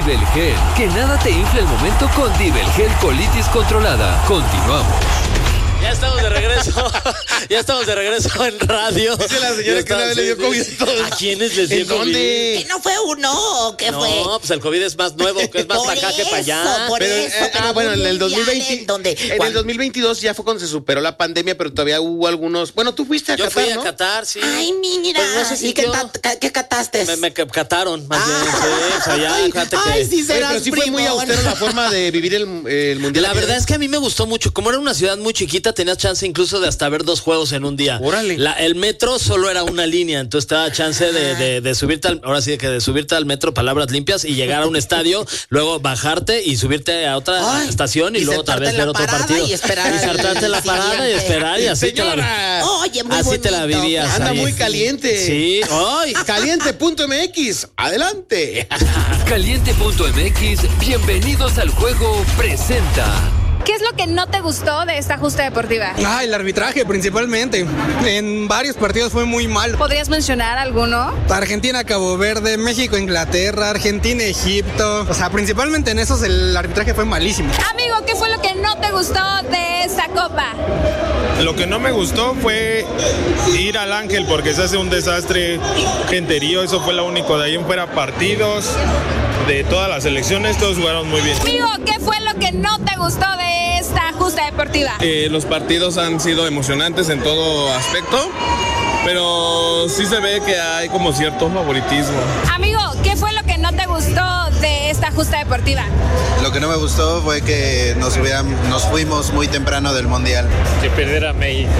Divel Gel. Que nada te infle el momento con Divel Gel Colitis Controlada. Continuamos. Ya estamos de regreso. Ya estamos de regreso en radio. Dice la señora que una vez le dio COVID a todos. ¿A quiénes les dio COVID? ¿Que no fue uno? ¿Qué fue? No, pues el COVID es más nuevo, que es más para acá que para allá. Bueno, en el 2020. En el 2022 ya fue cuando se superó la pandemia, pero todavía hubo algunos. Bueno, tú fuiste a Qatar, Yo fui ¿no? a Qatar, sí. Ay, mira. Pues no sé si ¿Y qué cataste? Me cataron, más bien. Sí, o sea, ya, fíjate Ay, que... sí serás Pero sí fue muy austero la forma de vivir el mundial. La verdad es que a mí me gustó mucho. Como era una ciudad muy chiquita, tenías chance incluso de hasta ver 2 juegos en un día. Órale. El metro solo era una línea, entonces te daba chance de subirte de subirte al metro, palabras limpias, y llegar a un estadio, luego bajarte y subirte a otra estación y luego tal vez ver otro partido. Y esperar. Y saltarte la parada y esperar y así Oye, muy así te la bonito. vivías. Anda ahí. muy caliente. Sí. ¡Ay! Caliente.mx. Adelante. Caliente.mx, bienvenidos al juego, presenta. ¿Qué es lo que no te gustó de esta justa deportiva? El arbitraje principalmente. En varios partidos fue muy mal. ¿Podrías mencionar alguno? Argentina, Cabo Verde, México, Inglaterra, Argentina, Egipto. O sea, principalmente en esos el arbitraje fue malísimo. Amigo, ¿qué fue lo que no te gustó de esta copa? Lo que no me gustó fue ir al Ángel porque se hace un desastre, genterío, eso fue lo único. De ahí en fuera partidos de todas las selecciones, todos jugaron muy bien. Amigo, ¿qué fue lo que no te gustó de esta justa deportiva? Los partidos han sido emocionantes en todo aspecto, pero sí se ve que hay como cierto favoritismo. Amigo, ¿qué fue lo que no te gustó de esta justa deportiva? Lo que no me gustó fue que nos fuimos muy temprano del Mundial. Que perdiera México,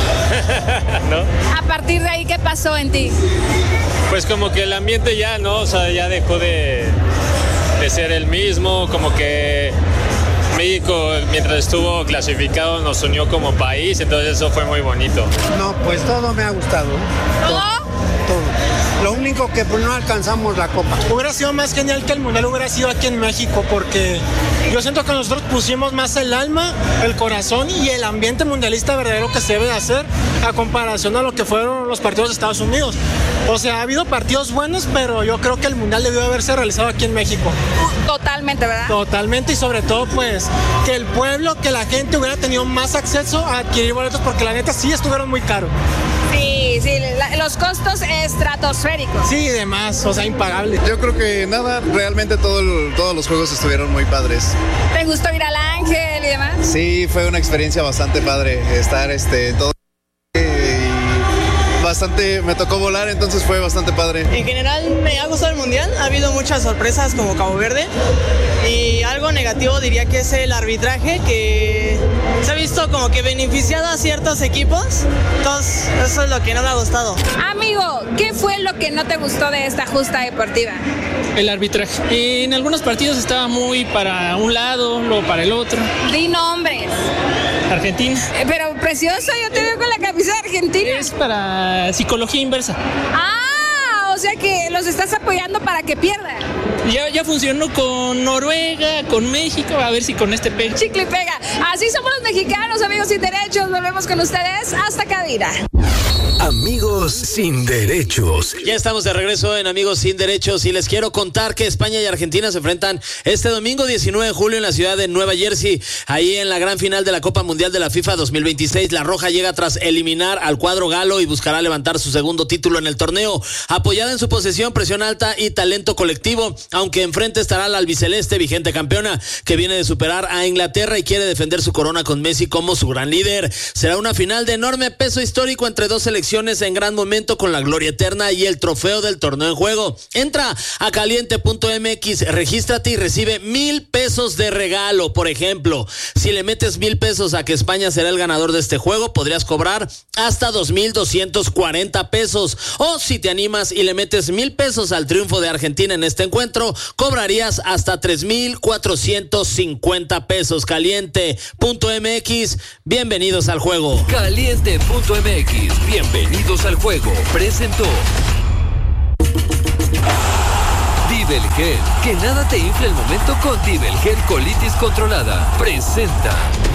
¿no? A partir de ahí, ¿qué pasó en ti? Pues como que el ambiente ya, ¿no? O sea, ya dejó de ser el mismo, como que México, mientras estuvo clasificado, nos unió como país, entonces eso fue muy bonito. No, pues todo me ha gustado. ¿Todo? Todo. Lo único que pues no alcanzamos la copa. Hubiera sido más genial que el mundial hubiera sido aquí en México, porque yo siento que nosotros pusimos más el alma, el corazón y el ambiente mundialista verdadero que se debe de hacer a comparación a lo que fueron los partidos de Estados Unidos. O sea, ha habido partidos buenos, pero yo creo que el mundial debió haberse realizado aquí en México. Totalmente, ¿verdad? Totalmente, y sobre todo pues que el pueblo, que la gente hubiera tenido más acceso a adquirir boletos, porque la neta sí estuvieron muy caros. Sí, los costos estratosféricos. Sí, y demás, o sea, impagable. Yo creo que nada, realmente todos los juegos estuvieron muy padres. ¿Te gustó ir al Ángel y demás? Sí, fue una experiencia bastante padre estar en todo. Bastante, me tocó volar, entonces fue bastante padre. En general me ha gustado el mundial, ha habido muchas sorpresas como Cabo Verde, y algo negativo diría que es el arbitraje, que se ha visto como que beneficiado a ciertos equipos, entonces eso es lo que no me ha gustado. Amigo, ¿qué fue lo que no te gustó de esta justa deportiva? El arbitraje. En algunos partidos estaba muy para un lado, luego para el otro. Di nombres. Argentina. Pero precioso, yo te veo con la camisa de Argentina. Es para psicología inversa. O sea que los estás apoyando para que pierdan. Ya funcionó con Noruega, con México, a ver si con este pega. Chicle y pega. Así somos los mexicanos, amigos sin derechos. Volvemos con ustedes hasta Cadira. Amigos sin derechos. Ya estamos de regreso en Amigos sin Derechos y les quiero contar que España y Argentina se enfrentan este domingo 19 de julio en la ciudad de Nueva Jersey. Ahí en la gran final de la Copa Mundial de la FIFA 2026, la Roja llega tras eliminar al cuadro galo y buscará levantar su segundo título en el torneo. Apoyada en su posesión, presión alta y talento colectivo, aunque enfrente estará la albiceleste, vigente campeona, que viene de superar a Inglaterra y quiere defender su corona con Messi como su gran líder. Será una final de enorme peso histórico entre dos selecciones en gran momento, con la gloria eterna y el trofeo del torneo en juego. Entra a caliente.mx, regístrate y recibe 1,000 pesos de regalo. Por ejemplo, si le metes 1,000 pesos a que España será el ganador de este juego, podrías cobrar hasta 2,240 pesos. O si te animas y le metes 1,000 pesos al triunfo de Argentina en este encuentro, cobrarías hasta 3,450 pesos. Caliente.mx, bienvenidos al juego. Caliente.mx, bienvenidos al juego. Presentó Divel Gel. Que nada te infle el momento con Divel Gel Colitis Controlada. Presenta